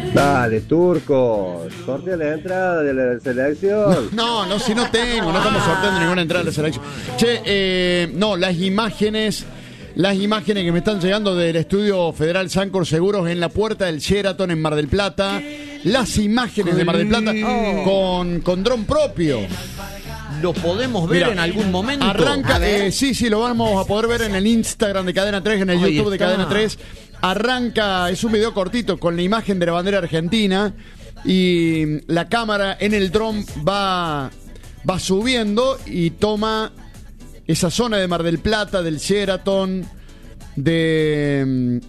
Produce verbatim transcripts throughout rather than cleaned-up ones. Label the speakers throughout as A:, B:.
A: Dale, Turco, sortea la entrada de la selección.
B: No, no, si no tengo, no estamos sorteando ninguna entrada de la selección. Che, eh, no, las imágenes, las imágenes que me están llegando del Estudio Federal Sancor Seguros en la puerta del Sheraton en Mar del Plata. Las imágenes de Mar del Plata
C: Oh.
B: con, con dron propio.
C: ¿Lo podemos ver
B: Mira,
C: en algún momento?
B: Arranca, eh, sí, sí, lo vamos a poder ver en el Instagram de Cadena tres, en el
C: Ahí
B: YouTube de
C: está.
B: Cadena tres. Arranca, es un video cortito con la imagen de la bandera argentina y la cámara en el dron va, va subiendo y toma esa zona de Mar del Plata, del Sheraton, de,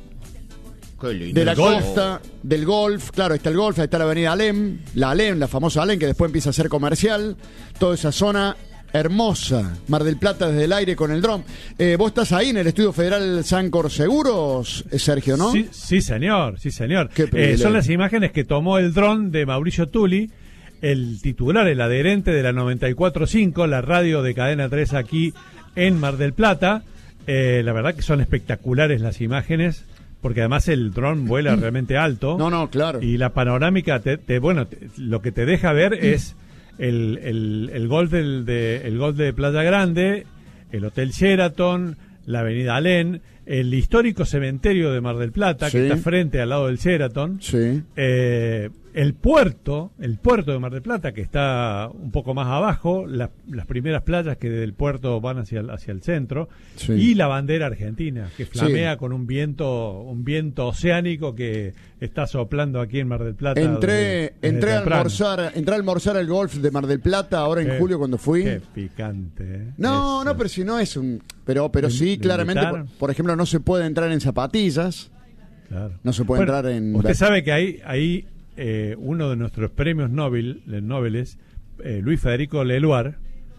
C: Qué lindo.
B: de la
C: El golf.
B: costa, del golf. Claro, ahí está el golf, ahí está la avenida Alem, la Alem, la famosa Alem, que después empieza a ser comercial. Toda esa zona hermosa, Mar del Plata desde el aire con el dron. Eh, vos estás ahí en el Estudio Federal Sancor Seguros, Sergio, ¿no?
D: Sí, sí, señor, sí, señor.
B: Qué
D: Eh,
B: privilegio.
D: son las imágenes que tomó el dron de Mauricio Tulli, el titular, el adherente de la noventa y cuatro punto cinco, la radio de Cadena tres aquí en Mar del Plata. Eh, la verdad que son espectaculares las imágenes, porque además el dron vuela realmente alto.
B: No, no, claro.
D: Y la panorámica, te, te- bueno, te- lo que te deja ver es el, el, el golf del, de, el golf de Playa Grande, el Hotel Sheraton, la avenida Alem, el histórico cementerio de Mar del Plata,
B: Sí.
D: que está frente al lado del Sheraton,
B: Sí.
D: eh, el puerto, el puerto de Mar del Plata, que está un poco más abajo, la- las primeras playas que del puerto van hacia el, hacia el centro,
B: Sí.
D: y la bandera argentina, que flamea
B: Sí.
D: con un viento, un viento oceánico que está soplando aquí en Mar del Plata.
B: Entré,
D: desde- desde
B: entré, a
D: temprano.
B: almorzar, entré a almorzar al golf de Mar del Plata ahora en
D: Qué-
B: julio cuando fui.
D: Qué picante, ¿eh?
B: No,
D: Eso.
B: no, pero si no es un... Pero, pero
D: ¿Me-
B: sí,
D: me
B: claramente, por,
D: invitaron?
B: por ejemplo, no se puede entrar en zapatillas.
D: Claro.
B: No se puede
D: Bueno,
B: entrar en...
D: Usted sabe que ahí, ahí eh, uno de nuestros premios Nobel, eh, Nobeles, eh, Luis Federico Leluar,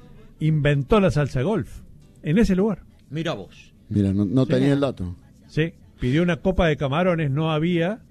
D: inventó la salsa golf en ese lugar.
C: Mira vos.
B: Mira, no, no tenía el dato.
D: Sí, pidió una copa de camarones, no había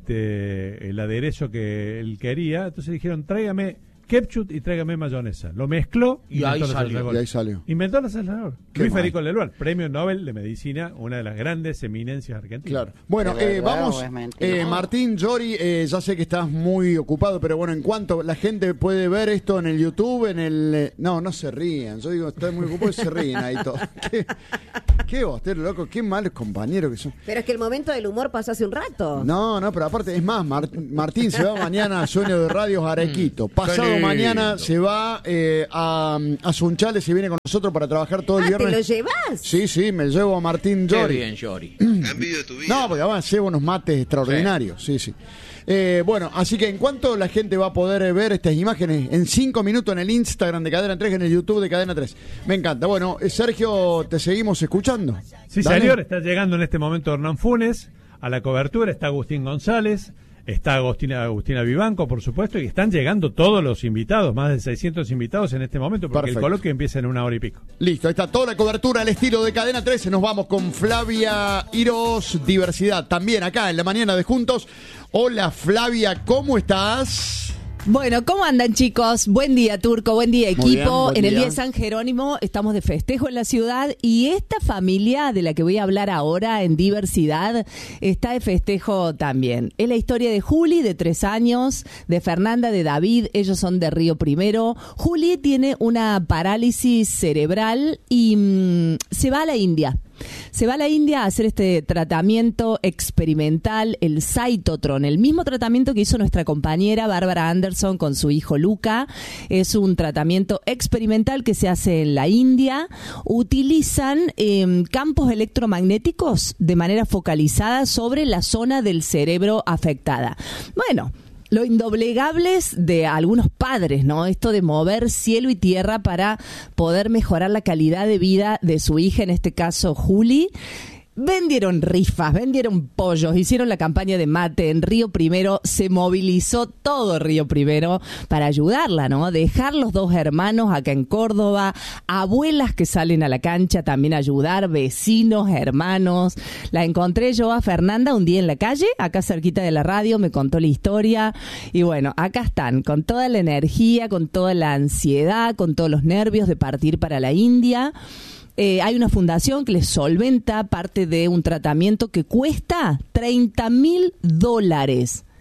D: este el aderezo que él quería, entonces dijeron, tráigame ketchup y tráigame mayonesa. Lo mezcló
C: Y ahí
D: inventó la salsa
C: salió.
D: golf.
B: Y ahí salió.
D: Inventó la salsa golf.
B: Qué
D: Luis
B: mal.
D: Federico Leluar, premio Nobel de Medicina, una de las grandes eminencias argentinas.
B: Claro. Bueno,
E: ¿De
B: eh,
E: verdad
B: vamos.
E: o es mentira?
B: Eh, Martín, Yori, eh, ya sé que estás muy ocupado, pero bueno, en cuanto la gente puede ver esto en el YouTube, en el. eh, no, no se rían. Yo digo, estoy muy ocupado y se ríen ahí todos. Qué, qué bostero, loco, qué malos compañeros que son.
F: Pero es que el momento del humor pasó hace un rato.
B: No, no, pero aparte, es más, Mar- Martín se va mañana a Sueño de Radios a Arequito. Pasado
C: lindo.
B: mañana se va eh, a, a Sunchales y viene con nosotros para trabajar todo el
F: Ah, ¿te
B: viernes.
F: lo llevas?
B: Sí, sí, me llevo a Martín
C: Qué
B: Yori.
C: bien, Yori.
A: Envidio de tu vida.
B: No, porque además llevo unos mates extraordinarios. Sí, sí. Eh, bueno, así que en cuanto la gente va a poder eh, ver estas imágenes, en cinco minutos en el Instagram de Cadena tres, en el YouTube de Cadena tres. Me encanta. Bueno, eh, Sergio, te seguimos escuchando.
D: Sí,
B: Dale.
D: señor, está llegando en este momento Hernán Funes a la cobertura, está Agustín González, está Agustina, Agustina Vivanco, por supuesto, y están llegando todos los invitados, más de seiscientos invitados en este momento, porque
B: Perfecto.
D: el coloquio empieza en una hora y pico.
B: Listo, ahí está toda la cobertura al estilo de Cadena trece. Nos vamos con Flavia Iros, Diversidad. También acá en la mañana de Juntos. Hola Flavia, ¿cómo estás?
G: Bueno, ¿cómo andan, chicos? Buen día, Turco, buen día,
B: Muy bien,
G: equipo.
B: buen
G: En el
B: día.
G: día de San Jerónimo estamos de festejo en la ciudad y esta familia de la que voy a hablar ahora en Diversidad está de festejo también. Es la historia de Juli, de tres años, de Fernanda, de David, ellos son de Río Primero. Juli tiene una parálisis cerebral y mmm, se va a la India. Se va a la India a hacer este tratamiento experimental, el Cytotron, el mismo tratamiento que hizo nuestra compañera Bárbara Anderson con su hijo Luca. Es un tratamiento experimental que se hace en la India. Utilizan eh, campos electromagnéticos de manera focalizada sobre la zona del cerebro afectada. Bueno, lo indoblegables de algunos padres, ¿no? Esto de mover cielo y tierra para poder mejorar la calidad de vida de su hija, en este caso Juli. Vendieron rifas, vendieron pollos, hicieron la campaña de mate en Río Primero, se movilizó todo Río Primero para ayudarla, ¿no? Dejar los dos hermanos acá en Córdoba, abuelas que salen a la cancha también a ayudar, vecinos, hermanos. La encontré yo a Fernanda un día en la calle, acá cerquita de la radio, me contó la historia y bueno, acá están, con toda la energía, con toda la ansiedad, con todos los nervios de partir para la India. Eh, hay una fundación que les solventa parte de un tratamiento que cuesta treinta mil dólares.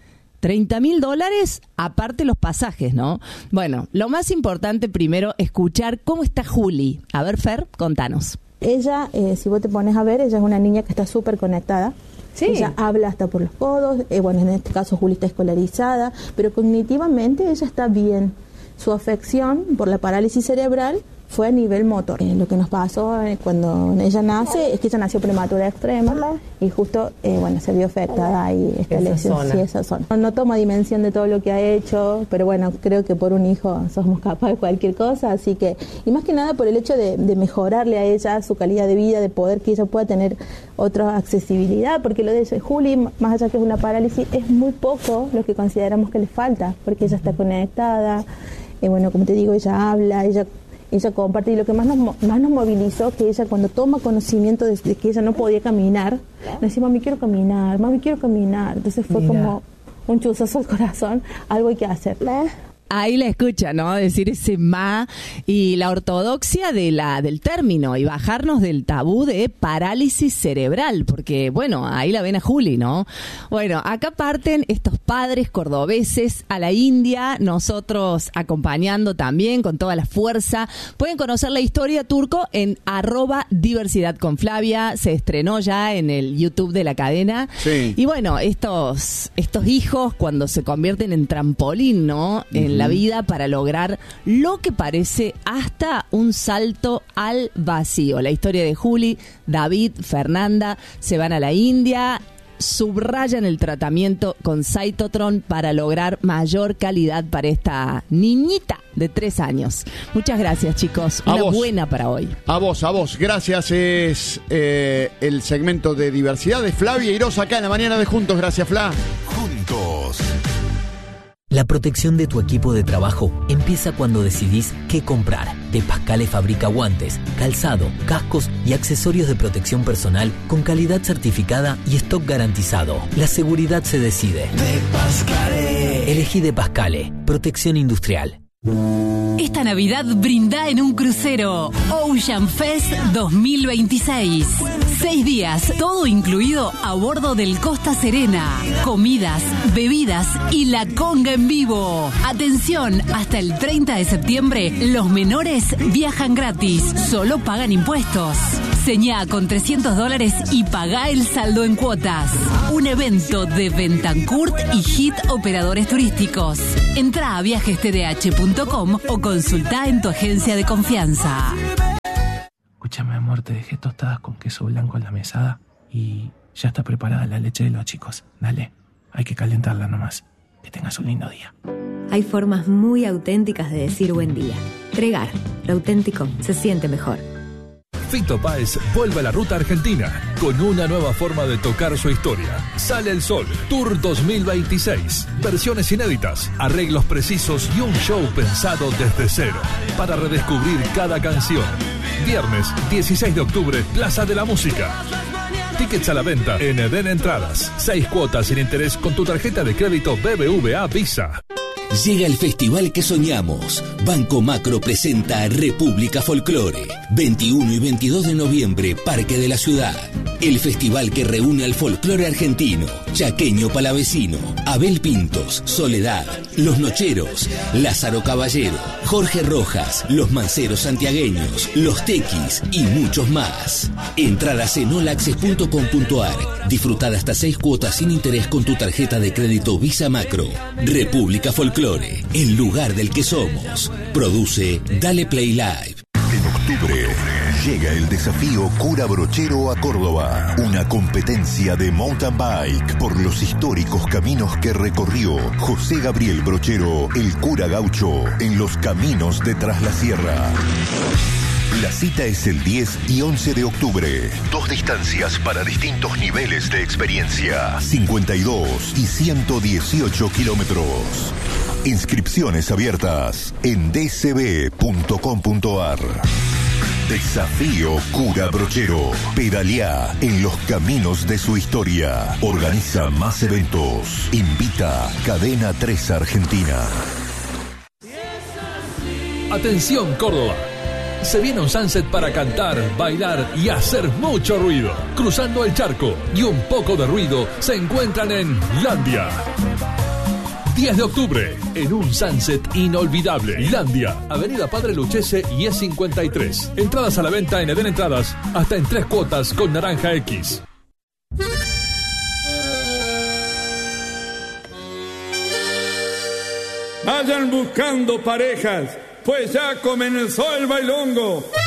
G: treinta mil dólares, aparte los pasajes, ¿no? Bueno, lo más importante primero, escuchar cómo está Juli. A ver, Fer, contanos.
E: Ella, eh, si vos te pones a ver, ella es una niña que está súper conectada. Sí. Ella habla hasta por los codos, eh, bueno, en este caso Juli está escolarizada, pero cognitivamente ella está bien. Su afección por la parálisis cerebral fue a nivel motor. Eh, lo que nos pasó eh, cuando ella nace es que ella nació prematura extrema y justo, eh, bueno, se vio afectada ahí esta esa lesión, zona. Sí, esa zona. No, no toma dimensión de todo lo que ha hecho, pero bueno, creo que por un hijo somos capaces de cualquier cosa, así que, y más que nada por el hecho de, de mejorarle a ella su calidad de vida, de poder que ella pueda tener otra accesibilidad, porque lo de Juli, más allá que es una parálisis, es muy poco lo que consideramos que le falta, porque ella está conectada, y bueno, como te digo, ella habla, ella ella comparte, y lo que más nos, más nos movilizó, que ella cuando toma conocimiento de, de que ella no podía caminar, le decía, mami, quiero caminar, mami, quiero caminar. Entonces fue Mira. como un chuzazo al corazón, algo hay que hacer.
G: Ahí la escucha, ¿no? Decir ese ma y la ortodoxia de la del término y bajarnos del tabú de parálisis cerebral, porque, bueno, ahí la ven a Juli, ¿no? Bueno, acá parten estos padres cordobeses a la India, nosotros acompañando también con toda la fuerza. Pueden conocer la historia, Turco, en arroba diversidad con Flavia, se estrenó ya en el YouTube de la cadena. Sí. Y bueno, estos, estos hijos cuando se convierten en trampolín, ¿no? En la vida para lograr lo que parece hasta un salto al vacío. La historia de Juli, David, Fernanda se van a la India, subrayan el tratamiento con Cytotron para lograr mayor calidad para esta niñita de tres años. Muchas gracias, chicos.
B: A
G: Una
B: vos.
G: buena para hoy.
B: A vos, a vos. Gracias. Es eh, el segmento de diversidad de Flavia Irosa acá en la mañana de Juntos. Gracias, Fla.
H: Juntos. La protección de tu equipo de trabajo empieza cuando decidís qué comprar. De Pascale fabrica guantes, calzado, cascos y accesorios de protección personal con calidad certificada y stock garantizado. La seguridad se decide. De Pascale. Elegí De Pascale. Protección industrial.
I: Esta Navidad brinda en un crucero Ocean Fest dos mil veintiséis. Seis días, todo incluido a bordo del Costa Serena. Comidas, bebidas y la conga en vivo. Atención, hasta el treinta de septiembre los menores viajan gratis, solo pagan impuestos. Señá con trescientos dólares y pagá el saldo en cuotas. Un evento de Bentancourt y Hit Operadores Turísticos. Entrá a viajes t d h punto com o consultá en tu agencia de confianza.
J: Escúchame, amor, te dejé tostadas con queso blanco en la mesada y ya está preparada la leche de los chicos. Dale, hay que calentarla nomás. Que tengas un lindo día.
K: Hay formas muy auténticas de decir buen día. Tregar, lo auténtico se siente mejor.
L: Fito Páez vuelve a la ruta argentina con una nueva forma de tocar su historia. Sale el Sol, Tour dos mil veintiséis. Versiones inéditas, arreglos precisos y un show pensado desde cero para redescubrir cada canción. Viernes dieciséis de octubre, Plaza de la Música. Tickets a la venta en Eden Entradas. Seis cuotas sin interés con tu tarjeta de crédito B B V A Visa.
M: Llega el festival que soñamos. Banco Macro presenta República Folclore. veintiuno y veintidós de noviembre, Parque de la Ciudad. El festival que reúne al folclore argentino, chaqueño palavecino, Abel Pintos, Soledad, Los Nocheros, Lázaro Caballero, Jorge Rojas, Los Manceros Santiagueños, Los Tequis y muchos más. Entradas en olaccess punto com punto ar. Disfrutar hasta seis cuotas sin interés con tu tarjeta de crédito Visa Macro. República Folclore, el lugar del que somos. Produce Dale Play Live.
N: En octubre llega el desafío Cura Brochero a Córdoba, una competencia de mountain bike por los históricos caminos que recorrió José Gabriel Brochero, el cura gaucho, en los caminos de Tras la Sierra. La cita es el diez y once de octubre. Dos distancias para distintos niveles de experiencia. cincuenta y dos y ciento dieciocho kilómetros. Inscripciones abiertas en d c b punto com punto ar. Desafío Cura Brochero. Pedaleá en los caminos de su historia. Organiza más eventos. Invita Cadena tres Argentina.
L: Atención, Córdoba. Se viene un sunset para cantar, bailar y hacer mucho ruido. Cruzando el charco y un poco de ruido se encuentran en Landia. diez de octubre, en un sunset inolvidable. Landia, Avenida Padre Luchese y E cincuenta y tres. Entradas a la venta en Eden Entradas, hasta en tres cuotas con Naranja X.
O: Vayan buscando parejas, pues ya comenzó el bailongo.